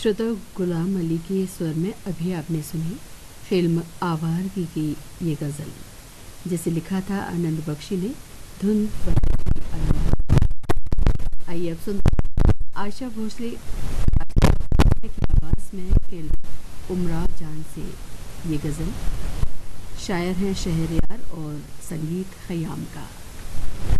श्रोता गुलाम अली के स्वर में अभी आपने सुनी फिल्म आवारगी की ये गज़ल, जिसे लिखा था आनंद बख्शी ने, धुन बनाई आनंद। आइए अब सुनते आशा भोसले की आवाज़ में फिल्म उमराव जान से ये गज़ल। शायर हैं शहरयार और संगीत खयाम का।